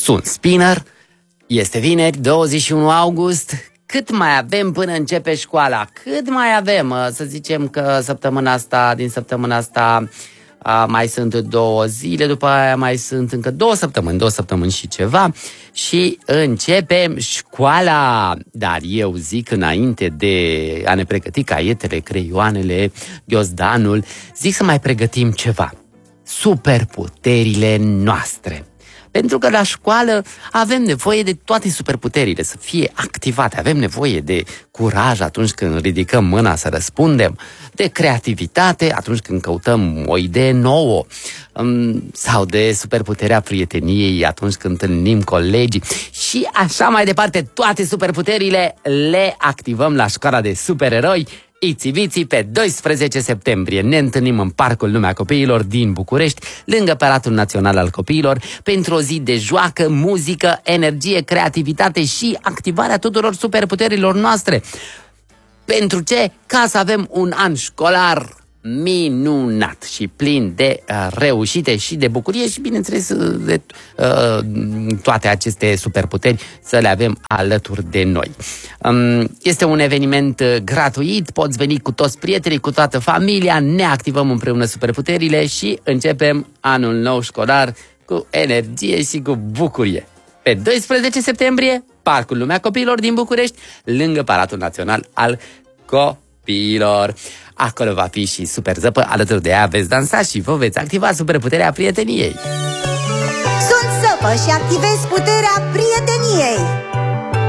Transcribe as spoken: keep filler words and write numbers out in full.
Sunt Spinner, este vineri, douăzeci și unu august. Cât mai avem până începe școala? Cât mai avem? Să zicem că săptămâna asta, din săptămâna asta mai sunt două zile, după aia mai sunt încă două săptămâni, două săptămâni și ceva și începem școala. Dar eu zic, înainte de a ne pregăti caietele, creioanele, ghiozdanul, zic să mai pregătim ceva. Superputerile noastre. Pentru că la școală avem nevoie de toate superputerile să fie activate. Avem nevoie de curaj atunci când ridicăm mâna să răspundem, de creativitate atunci când căutăm o idee nouă, sau de superputerea prieteniei atunci când întâlnim colegii și așa mai departe. Toate superputerile le activăm la școala de supereroi Iți-Viți pe doisprezece septembrie. Ne întâlnim în Parcul Lumea Copiilor din București, lângă Palatul Național al Copiilor, pentru o zi de joacă, muzică, energie, creativitate și activarea tuturor superputerilor noastre. Pentru ce? Ca să avem un an școlar minunat și plin de uh, reușite și de bucurie și, bineînțeles, de uh, toate aceste superputeri să le avem alături de noi. Um, este un eveniment gratuit, poți veni cu toți prietenii, cu toată familia, ne activăm împreună superputerile și începem anul nou școlar cu energie și cu bucurie. Pe doisprezece septembrie, Parcul Lumea Copiilor din București, lângă Palatul Național al Copiilor. Acolo va fi și Super Zăpă, alături de ea veți dansa și vă veți activa superputerea prieteniei. Sunt Zăpă și activez puterea prieteniei.